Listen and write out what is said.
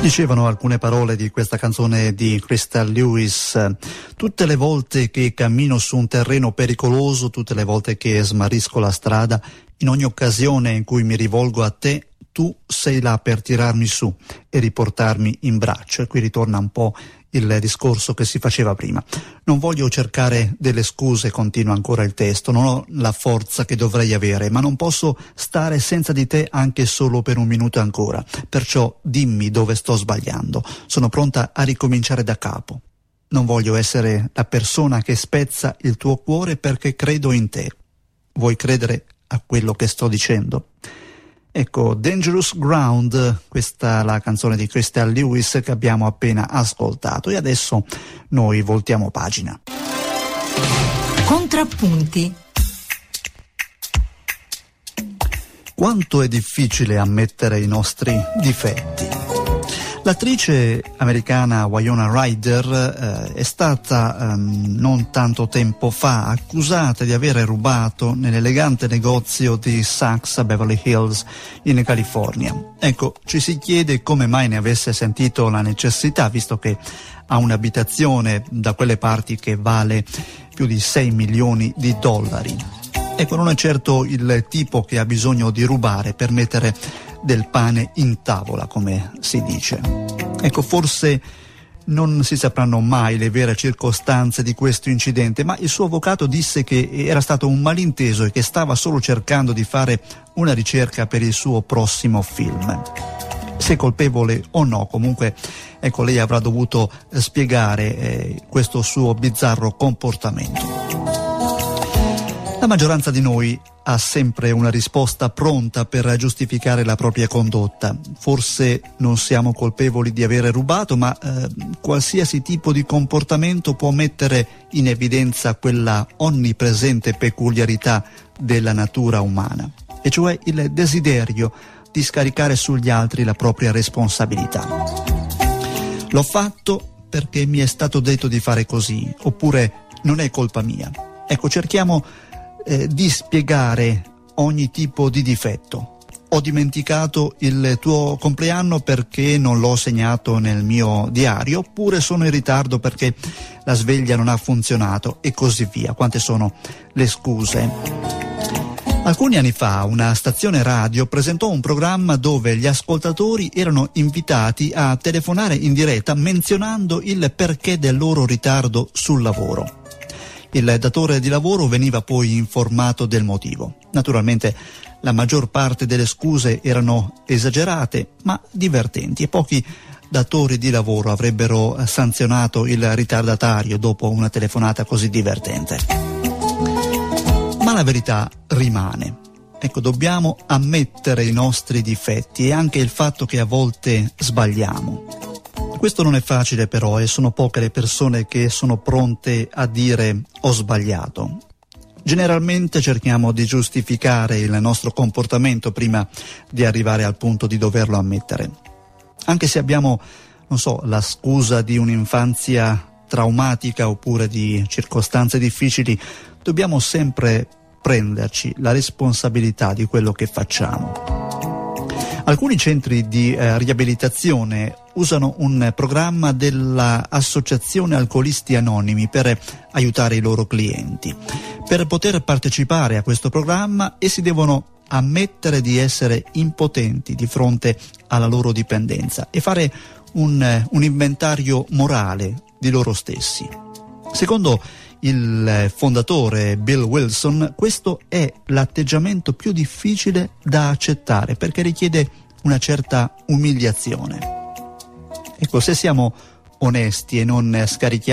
Dicevano alcune parole di questa canzone di Crystal Lewis: tutte le volte che cammino su un terreno pericoloso, tutte le volte che smarrisco la strada, in ogni occasione in cui mi rivolgo a te, tu sei là per tirarmi su e riportarmi in braccio. E qui ritorna un po' il discorso che si faceva prima. Non voglio cercare delle scuse, continua ancora il testo, non ho la forza che dovrei avere, ma non posso stare senza di te anche solo per un minuto ancora. Perciò dimmi dove sto sbagliando. Sono pronta a ricominciare da capo. Non voglio essere la persona che spezza il tuo cuore perché credo in te. Vuoi credere a quello che sto dicendo? Ecco, Dangerous Ground, questa è la canzone di Crystal Lewis che abbiamo appena ascoltato, e adesso noi voltiamo pagina. Contrappunti. Quanto è difficile ammettere i nostri difetti. L'attrice americana Winona Ryder è stata non tanto tempo fa accusata di aver rubato nell'elegante negozio di Saks a Beverly Hills in California. Ecco, ci si chiede come mai ne avesse sentito la necessità, visto che ha un'abitazione da quelle parti che vale più di $6 milioni. Ecco, non è certo il tipo che ha bisogno di rubare per mettere del pane in tavola, come si dice. Ecco, forse non si sapranno mai le vere circostanze di questo incidente, ma il suo avvocato disse che era stato un malinteso e che stava solo cercando di fare una ricerca per il suo prossimo film. Se colpevole o no, comunque, ecco, lei avrà dovuto spiegare questo suo bizzarro comportamento. La maggioranza di noi ha sempre una risposta pronta per giustificare la propria condotta. Forse non siamo colpevoli di avere rubato, ma qualsiasi tipo di comportamento può mettere in evidenza quella onnipresente peculiarità della natura umana, e cioè il desiderio di scaricare sugli altri la propria responsabilità. L'ho fatto perché mi è stato detto di fare così, oppure non è colpa mia. Ecco, cerchiamo di spiegare ogni tipo di difetto. Ho dimenticato il tuo compleanno perché non l'ho segnato nel mio diario, oppure sono in ritardo perché la sveglia non ha funzionato, e così via. Quante sono le scuse? Alcuni anni fa una stazione radio presentò un programma dove gli ascoltatori erano invitati a telefonare in diretta menzionando il perché del loro ritardo sul lavoro. Il datore di lavoro veniva poi informato del motivo. Naturalmente la maggior parte delle scuse erano esagerate, ma divertenti, e pochi datori di lavoro avrebbero sanzionato il ritardatario dopo una telefonata così divertente. Ma la verità rimane. Ecco, dobbiamo ammettere i nostri difetti e anche il fatto che a volte sbagliamo. Questo non è facile però, e sono poche le persone che sono pronte a dire ho sbagliato. Generalmente cerchiamo di giustificare il nostro comportamento prima di arrivare al punto di doverlo ammettere. Anche se abbiamo, non so, la scusa di un'infanzia traumatica oppure di circostanze difficili, dobbiamo sempre prenderci la responsabilità di quello che facciamo. Alcuni centri di riabilitazione usano un programma dell'Associazione Alcolisti Anonimi per aiutare i loro clienti. Per poter partecipare a questo programma, essi devono ammettere di essere impotenti di fronte alla loro dipendenza e fare un inventario morale di loro stessi. Secondo il fondatore Bill Wilson, questo è l'atteggiamento più difficile da accettare perché richiede una certa umiliazione. Ecco, se siamo onesti e non scarichiamo